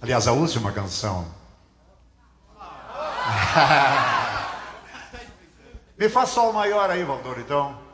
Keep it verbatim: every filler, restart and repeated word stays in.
Aliás, a última canção. Me faz sol maior aí, Valdir, então.